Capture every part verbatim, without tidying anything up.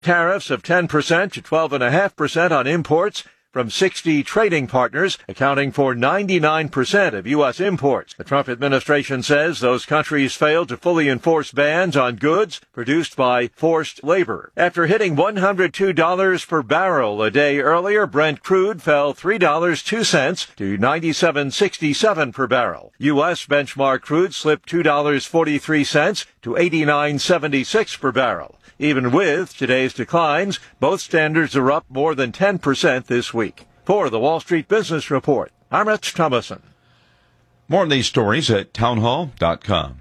Tariffs of ten percent to twelve point five percent on imports from sixty trading partners, accounting for ninety-nine percent of U S imports. The Trump administration says those countries failed to fully enforce bans on goods produced by forced labor. After hitting one hundred two dollars per barrel a day earlier, Brent crude fell three dollars and two cents to ninety-seven dollars and sixty-seven cents per barrel. U S benchmark crude slipped two dollars and forty-three cents to eighty-nine dollars and seventy-six cents per barrel. Even with today's declines, both standards are up more than ten percent this week. For the Wall Street Business Report, I'm Rich Thomason. More on these stories at townhall dot com.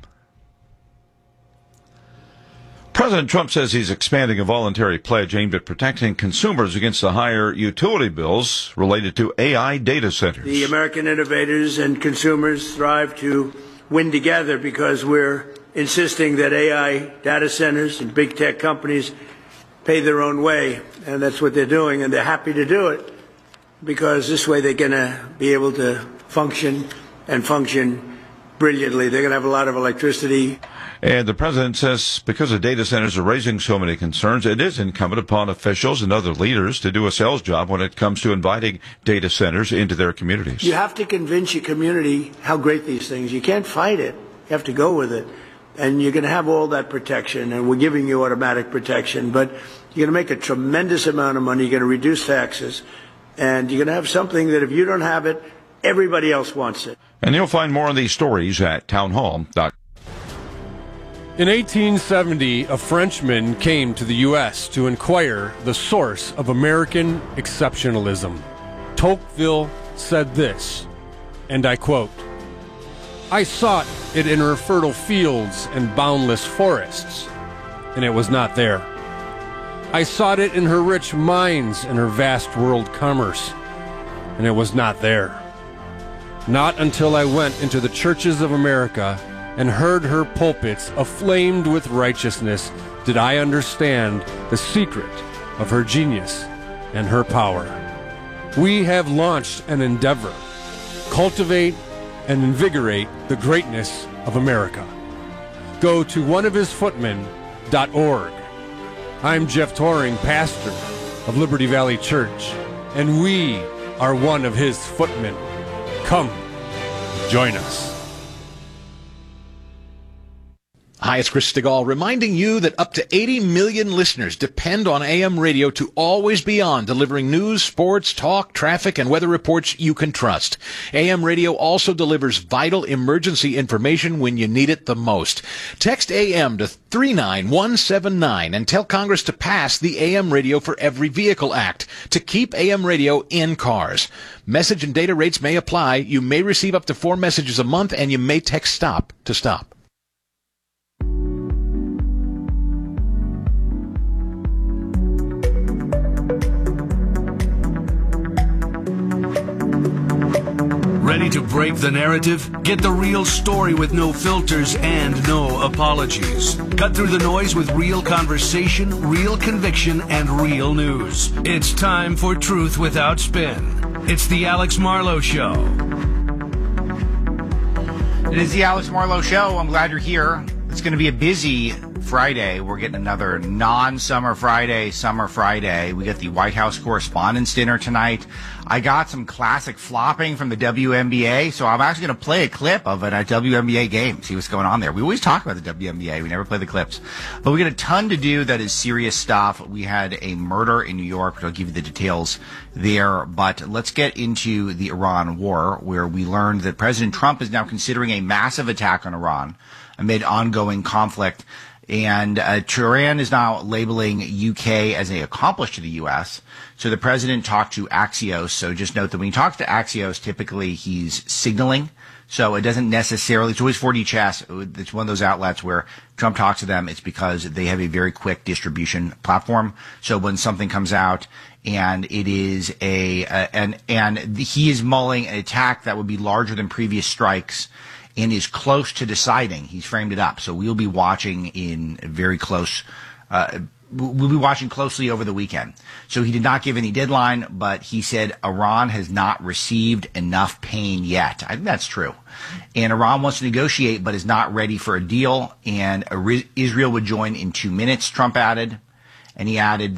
President Trump says he's expanding a voluntary pledge aimed at protecting consumers against the higher utility bills related to A I data centers. The American innovators and consumers thrive to win together because we're insisting that A I data centers and big tech companies pay their own way, and that's what they're doing, and they're happy to do it because this way they're going to be able to function and function brilliantly. They're going to have a lot of electricity. And the president says because the data centers are raising so many concerns, it is incumbent upon officials and other leaders to do a sales job when it comes to inviting data centers into their communities. You have to convince your community how great these things. You can't fight it. You have to go with it. And you're going to have all that protection, and we're giving you automatic protection, but you're going to make a tremendous amount of money. You're going to reduce taxes, and you're going to have something that if you don't have it, everybody else wants it. And you'll find more on these stories at townhall dot com. In eighteen seventy, a Frenchman came to the U S to inquire the source of American exceptionalism. Tocqueville said this, and I quote, "I sought it in her fertile fields and boundless forests, and it was not there. I sought it in her rich mines and her vast world commerce, and it was not there. Not until I went into the churches of America and heard her pulpits aflamed with righteousness did I understand the secret of her genius and her power. We have launched an endeavor, cultivate and invigorate the greatness of America. Go to one of his footmen dot org. I'm Jeff Toring, pastor of Liberty Valley Church, and we are one of his footmen. Come, join us." Hi, it's Chris Stigall reminding you that up to eighty million listeners depend on A M radio to always be on, delivering news, sports, talk, traffic, and weather reports you can trust. A M radio also delivers vital emergency information when you need it the most. Text A M to three nine one seven nine and tell Congress to pass the A M Radio for Every Vehicle Act to keep A M radio in cars. Message and data rates may apply. You may receive up to four messages a month, and you may text STOP to stop. Ready to break the narrative? Get the real story with no filters and no apologies. Cut through the noise with real conversation, real conviction, and real news. It's time for Truth Without Spin. It's the Alex Marlowe Show. It is the Alex Marlowe Show. I'm glad you're here. It's going to be a busy Friday. We're getting another non-summer Friday, summer Friday. We got the White House Correspondents' Dinner tonight. I got some classic flopping from the W N B A, so I'm actually going to play a clip of it at W N B A game, see what's going on there. We always talk about the W N B A. We never play the clips. But we got a ton to do that is serious stuff. We had a murder in New York, which I'll give you the details there. But let's get into the Iran war, where we learned that President Trump is now considering a massive attack on Iran amid ongoing conflict. And uh, Tehran is now labeling U K as an accomplice to the U S. So the president talked to Axios. So just note that when he talks to Axios, typically he's signaling. So it doesn't necessarily, it's always four D Chess. It's one of those outlets where Trump talks to them. It's because they have a very quick distribution platform. So when something comes out and it is a, uh, and, and he is mulling an attack that would be larger than previous strikes and is close to deciding, he's framed it up. So we'll be watching in very close, uh, we'll be watching closely over the weekend. So he did not give any deadline, but he said Iran has not received enough pain yet. I think that's true. And Iran wants to negotiate, but is not ready for a deal. And Israel would join in two minutes, Trump added. And he added